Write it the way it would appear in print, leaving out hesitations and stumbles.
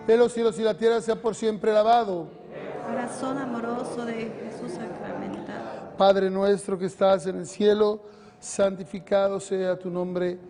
de los cielos y la tierra sea por siempre alabado. Corazón amoroso de Jesús sacramentado. Padre nuestro que estás en el cielo, santificado sea tu nombre.